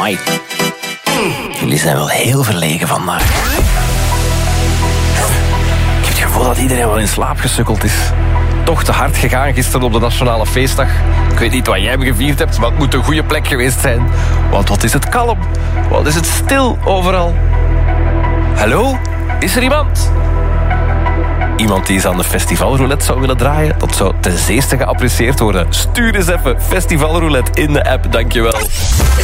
Amai. Jullie zijn wel heel verlegen vandaag. Ik heb het gevoel dat iedereen wel in slaap gesukkeld is. Toch te hard gegaan gisteren op de Nationale Feestdag. Ik weet niet wat jij gevierd hebt, maar het moet een goede plek geweest zijn. Want wat is het kalm? Wat is het stil overal? Hallo? Is er iemand? Iemand die eens aan de festivalroulette zou willen draaien? Dat zou ten zeerste geapprecieerd worden. Stuur eens even festivalroulette in de app, dankjewel.